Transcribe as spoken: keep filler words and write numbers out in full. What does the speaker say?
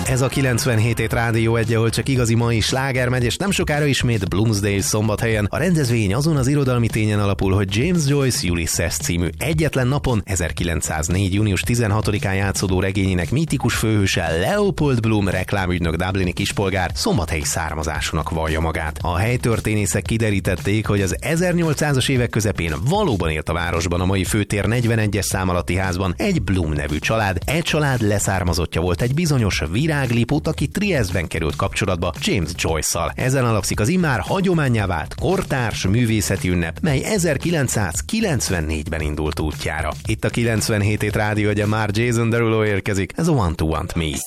Ez a kilencvenhét ét Rádió egy, ahol csak igazi mai sláger megy, és nem sokára ismét Bloomsdale Szombathelyen. A rendezvény azon az irodalmi tényen alapul, hogy James Joyce Ulysses című egyetlen napon ezerkilencszáznégy. június tizenhatodikán játszódó regényének mítikus főhőse Leopold Bloom reklámügynök dublini kispolgár szombathelyi származásúnak vallja magát. A helytörténészek kiderítették, hogy az ezernyolcszázas évek közepén valóban élt a városban, a mai főtér negyvenegyes szám alatti házban egy Bloom nevű család. Egy család leszármazottja volt egy bizonyos Viráglipót, aki Triestben került kapcsolatba James Joyce-szal. Ezen alapszik az immár hagyománnyá vált kortárs művészeti ünnep, mely ezerkilencszázkilencvennégyben indult útjára. Itt a kilencvenhét ét Rádió, hogy már Jason Derulo érkezik, ez a One to Want Me.